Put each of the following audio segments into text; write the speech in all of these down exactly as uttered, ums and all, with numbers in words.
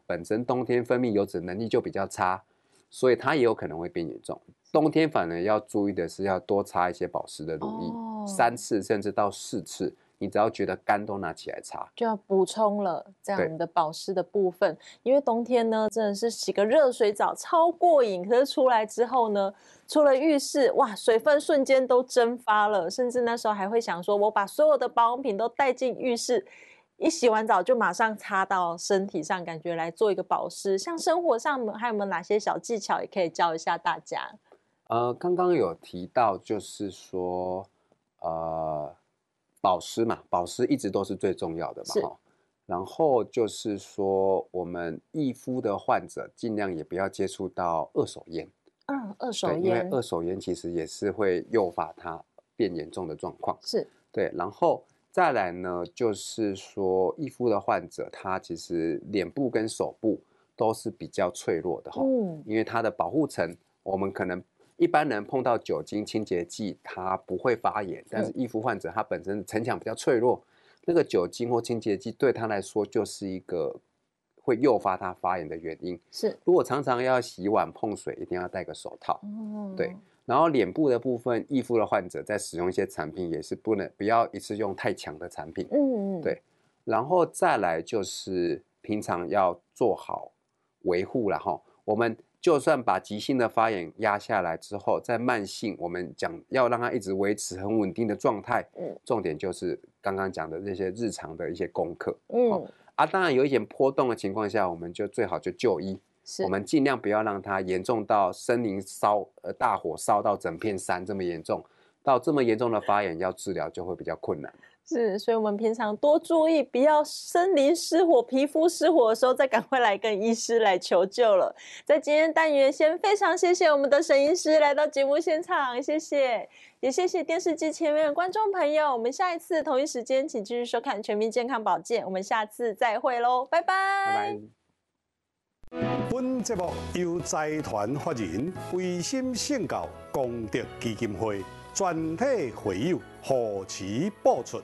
本身冬天分泌油脂能力就比较差，所以它也有可能会变严重。冬天反而要注意的是要多擦一些保湿的乳液，哦、三次甚至到四次。你只要觉得干都拿起来擦， 就要补充了这样的保湿的部分。因为冬天呢，真的是洗个热水澡超过瘾，可是出来之后呢，出了浴室，哇，水分瞬间都蒸发了，甚至那时候还会想说，我把所有的保养品都带进浴室，一洗完澡就马上擦到身体上，感觉来做一个保湿。像生活上还有没有哪些小技巧，也可以教一下大家？ 呃，刚刚有提到，就是说，呃。保湿嘛，保湿一直都是最重要的嘛。然后就是说，我们易肤的患者尽量也不要接触到二手烟。 嗯，二手烟， 因为二手烟其实也是会诱发它变严重的状况。 是， 对。然后再来呢，就是说易肤的患者，他其实脸部跟手部都是比较脆弱的哈。嗯，因为它的保护层，我们可能。一般人碰到酒精清洁剂，它不会发炎，但是易肤患者他本身城墙比较脆弱，那个酒精或清洁剂对他来说就是一个会诱发他发炎的原因。 是， 如果常常要洗碗碰水，一定要戴个手套。哦，对。然后脸部的部分，易肤的患者在使用一些产品也是不能不要一次用太强的产品。嗯嗯，对。然后再来就是平常要做好维护啦齁，我们。就算把急性的发炎压下来之后，在慢性，我们讲要让它一直维持很稳定的状态。嗯，重点就是刚刚讲的这些日常的一些功课。嗯、哦、啊，当然有一点波动的情况下，我们就最好就就医。我们尽量不要让它严重到森林烧，呃，大火烧到整片山这么严重。到这么严重的发炎，要治疗就会比较困难。 是，所以我们平常多注意，不要森林失火、皮肤失火的时候，再赶快来跟医师来求救了。在今天单元，先非常谢谢我们的沈医师来到节目现场，谢谢，也谢谢电视机前面的观众朋友。我们下一次同一时间，请继续收看《全民健康保健》，我们下次再会喽，拜拜。 拜拜。本节目由财团法人维心圣教功德基金会全体会友护持播出。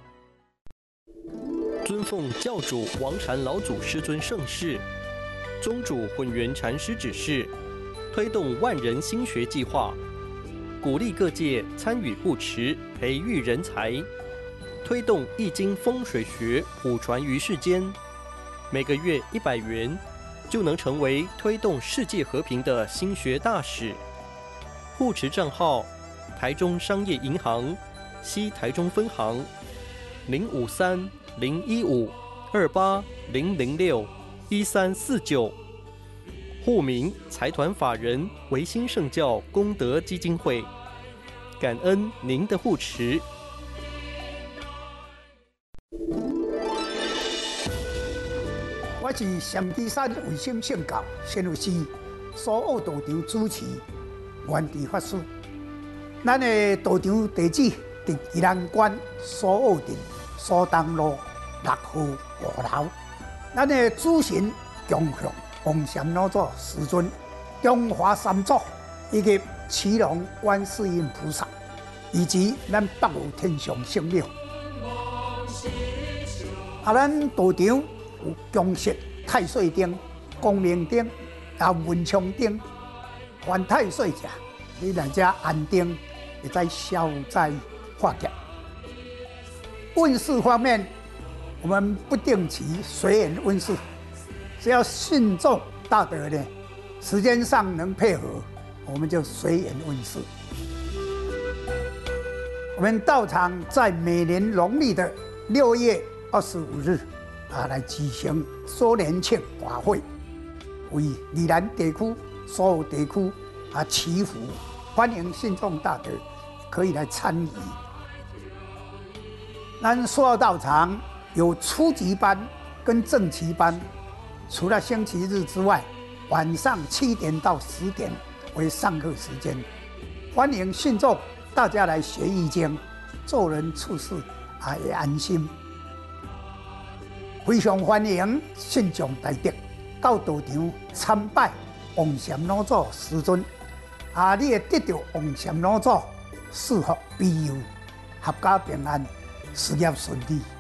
尊奉教主王禅老祖师尊盛世，宗主混元禅师指示，推动万人心学计划，鼓励各界参与护持，培育人才，推动易经风水学普传于世间。每个月一百元，就能成为推动世界和平的心学大使。护持账号：台中商业银行西台中分行零五三。零一五二八零零六一三四九，户名财团法人维新圣教功德基金会，感恩您的护持。 我是香基山维新圣教宣教师苏澳道场主持原地法师。咱的道场地址伫宜兰县苏澳镇苏东路六号五楼，咱的主神供向王禅老祖师尊、中华三祖以及祁龙观世音菩萨，以及咱北无天上圣庙。啊，咱道场有供设太岁灯、光明灯、啊文昌灯，凡太岁者，你来遮安定，会使消灾化解。运势方面，我们不定期随缘运势，只要信众大德呢，时间上能配合，我们就随缘运势。我们道场在每年农历的六月二十五日啊，来举行周年庆大会，为宜兰地区所有地区啊祈福，欢迎信众大德可以来参与。咱苏澳道场有初级班跟正期班，除了星期日之外，晚上七点到十点为上课时间，欢迎信众大家来学易经，做人处事啊也安心。非常欢迎信众大德到道场参拜王禅老祖师尊，啊，你会得到王禅老祖赐福庇佑，合家平安。事业顺利。